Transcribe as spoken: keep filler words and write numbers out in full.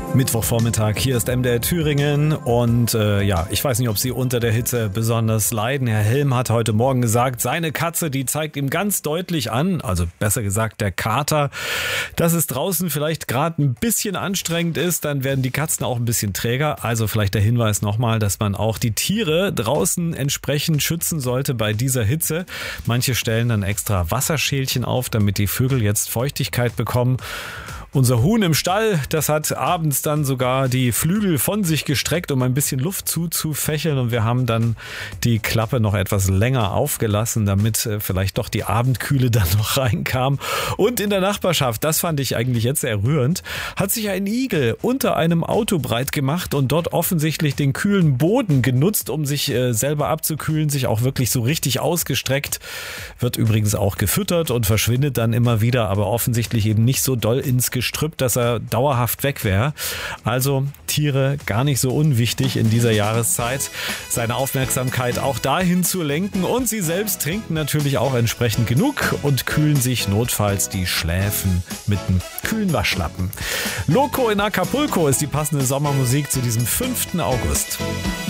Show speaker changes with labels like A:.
A: Mittwochvormittag, hier ist M D R Thüringen und äh, ja, ich weiß nicht, ob Sie unter der Hitze besonders leiden. Herr Helm hat heute Morgen gesagt, seine Katze, die zeigt ihm ganz deutlich an, also besser gesagt der Kater, dass es draußen vielleicht gerade ein bisschen anstrengend ist, dann werden die Katzen auch ein bisschen träger. Also vielleicht der Hinweis nochmal, dass man auch die Tiere draußen entsprechend schützen sollte bei dieser Hitze. Manche stellen dann extra Wasserschälchen auf, damit die Vögel jetzt Feuchtigkeit bekommen. Unser Huhn im Stall, das hat abends dann sogar die Flügel von sich gestreckt, um ein bisschen Luft zuzufächeln, und wir haben dann die Klappe noch etwas länger aufgelassen, damit vielleicht doch die Abendkühle dann noch reinkam. Und in der Nachbarschaft, das fand ich eigentlich jetzt sehr rührend, hat sich ein Igel unter einem Auto breit gemacht und dort offensichtlich den kühlen Boden genutzt, um sich äh, selber abzukühlen, sich auch wirklich so richtig ausgestreckt. Wird übrigens auch gefüttert und verschwindet dann immer wieder, aber offensichtlich eben nicht so doll ins Gestrüpp, dass er dauerhaft weg wäre. Also Tiere gar nicht so unwichtig in dieser Jahreszeit. Seine Aufmerksamkeit auch dahin zu lenken, und sie selbst trinken natürlich auch entsprechend genug und kühlen sich notfalls die Schläfen mit einem kühlen Waschlappen. Loco in Acapulco ist die passende Sommermusik zu diesem fünften August.